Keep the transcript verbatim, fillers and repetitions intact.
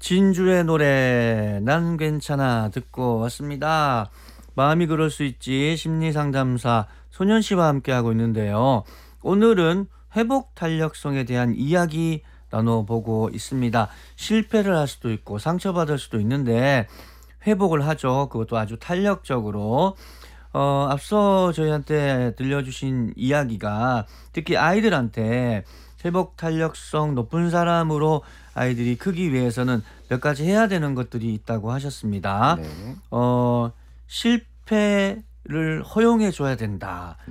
진주의 노래 난 괜찮아 듣고 왔습니다. 마음이 그럴 수 있지 심리상담사 소년씨와 함께하고 있는데요. 오늘은 회복 탄력성에 대한 이야기 나눠보고 있습니다. 실패를 할 수도 있고 상처받을 수도 있는데 회복을 하죠. 그것도 아주 탄력적으로. 어, 앞서 저희한테 들려주신 이야기가 특히 아이들한테 회복 탄력성 높은 사람으로 아이들이 크기 위해서는 몇 가지 해야 되는 것들이 있다고 하셨습니다. 네. 어, 실패를 허용해 줘야 된다.